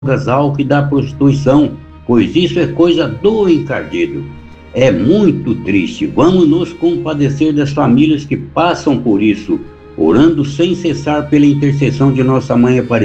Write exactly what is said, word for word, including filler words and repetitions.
álcool e da prostituição, pois isso é coisa do encardido. É muito triste. Vamos nos compadecer das famílias que passam por isso, orando sem cessar pela intercessão de nossa Mãe Aparecida.